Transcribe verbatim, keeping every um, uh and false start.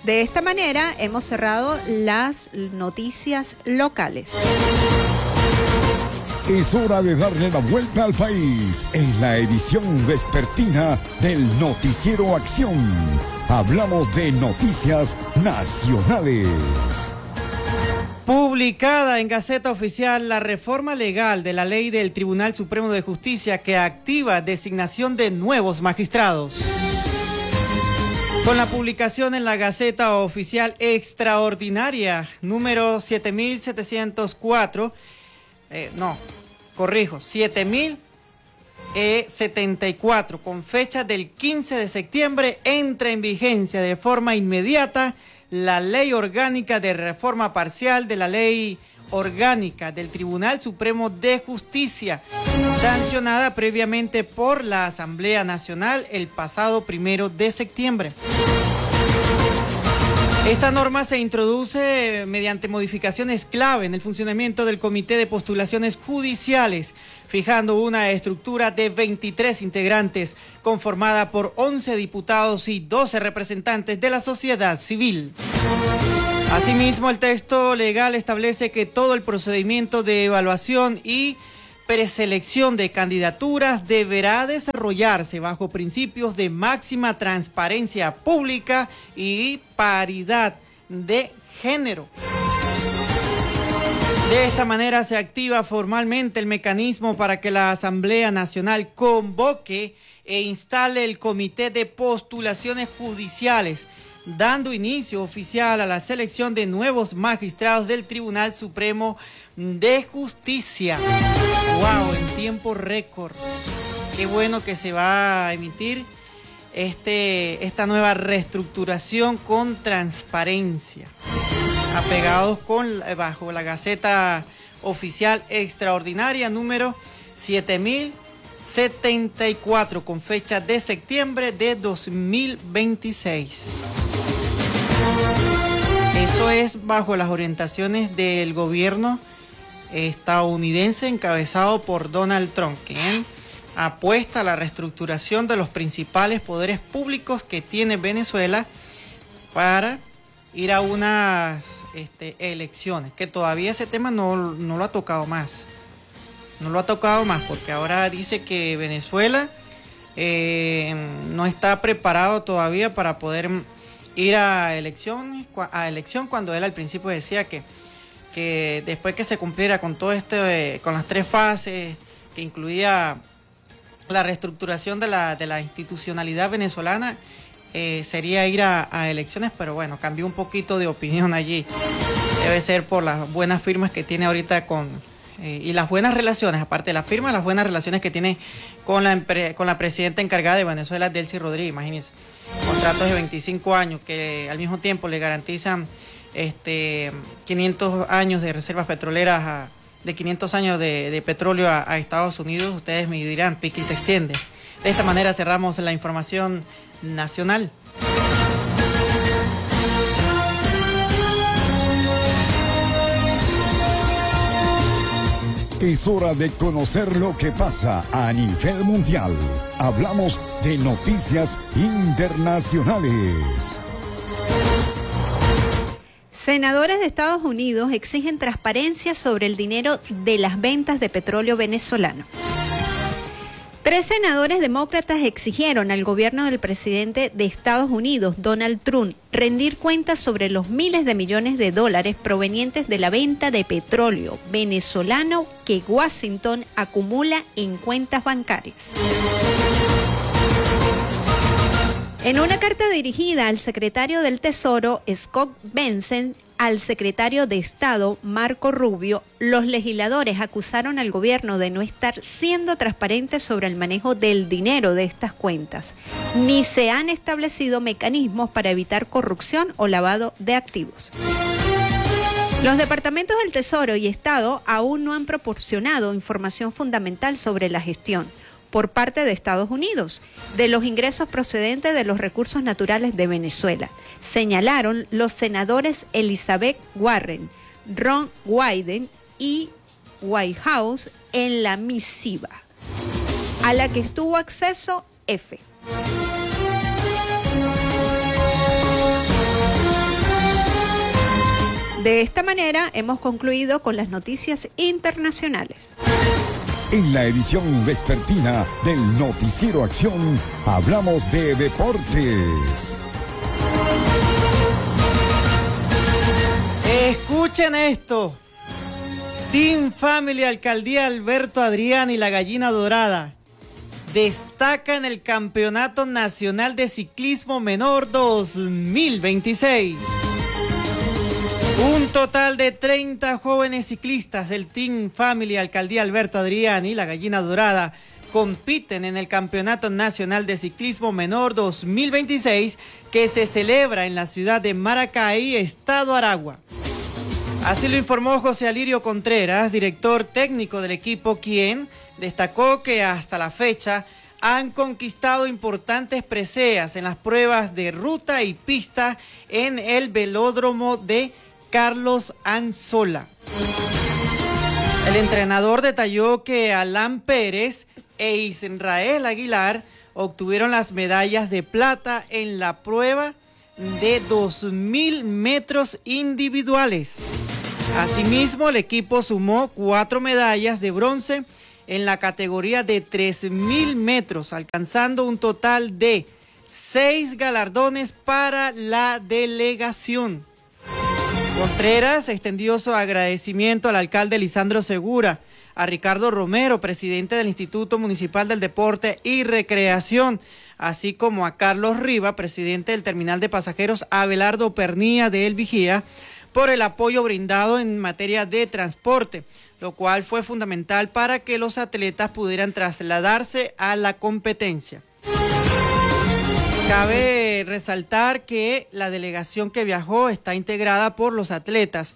De esta manera hemos cerrado las noticias locales. Es hora de darle la vuelta al país en la edición vespertina del Noticiero Acción. Hablamos de noticias nacionales. Publicada en Gaceta Oficial la reforma legal de la ley del Tribunal Supremo de Justicia que activa designación de nuevos magistrados. Con la publicación en la Gaceta Oficial Extraordinaria número siete mil setecientos cuatro, eh, no, corrijo, siete mil setenta y cuatro, con fecha del quince de septiembre, entra en vigencia de forma inmediata la Ley Orgánica de Reforma Parcial de la Ley Orgánica del Tribunal Supremo de Justicia, sancionada previamente por la Asamblea Nacional el pasado primero de septiembre. Esta norma se introduce mediante modificaciones clave en el funcionamiento del Comité de Postulaciones Judiciales, fijando una estructura de veintitrés integrantes, conformada por once diputados y doce representantes de la sociedad civil. Asimismo, el texto legal establece que todo el procedimiento de evaluación y preselección de candidaturas deberá desarrollarse bajo principios de máxima transparencia pública y paridad de género. De esta manera se activa formalmente el mecanismo para que la Asamblea Nacional convoque e instale el Comité de Postulaciones Judiciales, dando inicio oficial a la selección de nuevos magistrados del Tribunal Supremo de Justicia. ¡Wow! En tiempo récord. Qué bueno que se va a emitir este, esta nueva reestructuración con transparencia. Apegados con, bajo la Gaceta Oficial Extraordinaria número siete mil setenta y cuatro, con fecha de septiembre de dos mil veintiséis. Eso es bajo las orientaciones del gobierno estadounidense encabezado por Donald Trump, quien apuesta a la reestructuración de los principales poderes públicos que tiene Venezuela para ir a unas este, elecciones, que todavía ese tema no, no lo ha tocado más. No lo ha tocado más porque ahora dice que Venezuela eh, no está preparado todavía para poder ir a elecciones, a elección, cuando él al principio decía que, que después que se cumpliera con todo esto, eh, con las tres fases, que incluía la reestructuración de la, de la institucionalidad venezolana, eh, sería ir a, a elecciones, pero bueno, cambió un poquito de opinión allí. Debe ser por las buenas firmas que tiene ahorita con... Eh, y las buenas relaciones, aparte de la firma, las buenas relaciones que tiene con la, con la presidenta encargada de Venezuela, Delcy Rodríguez, imagínense. Contratos de veinticinco años que al mismo tiempo le garantizan este, quinientos años de reservas petroleras, a, de quinientos años de, de petróleo a, a Estados Unidos. Ustedes me dirán, pique y se extiende. De esta manera cerramos la información nacional. Es hora de conocer lo que pasa a nivel mundial. Hablamos de noticias internacionales. Senadores de Estados Unidos exigen transparencia sobre el dinero de las ventas de petróleo venezolano. Tres senadores demócratas exigieron al gobierno del presidente de Estados Unidos, Donald Trump, rendir cuentas sobre los miles de millones de dólares provenientes de la venta de petróleo venezolano que Washington acumula en cuentas bancarias. En una carta dirigida al secretario del Tesoro, Scott Bessent, al secretario de Estado, Marco Rubio, los legisladores acusaron al gobierno de no estar siendo transparentes sobre el manejo del dinero de estas cuentas, ni se han establecido mecanismos para evitar corrupción o lavado de activos. Los departamentos del Tesoro y Estado aún no han proporcionado información fundamental sobre la gestión por parte de Estados Unidos de los ingresos procedentes de los recursos naturales de Venezuela, señalaron los senadores Elizabeth Warren, Ron Wyden y Whitehouse en la misiva, a la que estuvo acceso F. De esta manera hemos concluido con las noticias internacionales. En la edición vespertina del Noticiero Acción, hablamos de deportes. Escuchen esto. Team Family Alcaldía Alberto Adrián y la Gallina Dorada destaca en el Campeonato Nacional de Ciclismo Menor dos mil veintiséis. Un total de treinta jóvenes ciclistas del Team Family Alcaldía Alberto Adrián y la Gallina Dorada compiten en el Campeonato Nacional de Ciclismo Menor dos mil veintiséis que se celebra en la ciudad de Maracay, Estado Aragua. Así lo informó José Alirio Contreras, director técnico del equipo, quien destacó que hasta la fecha han conquistado importantes preseas en las pruebas de ruta y pista en el velódromo de Carlos Anzola. El entrenador detalló que Alan Pérez e Israel Aguilar obtuvieron las medallas de plata en la prueba de dos mil metros individuales. Asimismo, el equipo sumó cuatro medallas de bronce en la categoría de tres mil metros, alcanzando un total de seis galardones para la delegación. Contreras extendió su agradecimiento al alcalde Lisandro Segura, a Ricardo Romero, presidente del Instituto Municipal del Deporte y Recreación, así como a Carlos Riva, presidente del Terminal de Pasajeros Abelardo Pernía de El Vigía, por el apoyo brindado en materia de transporte, lo cual fue fundamental para que los atletas pudieran trasladarse a la competencia. Cabe resaltar que la delegación que viajó está integrada por los atletas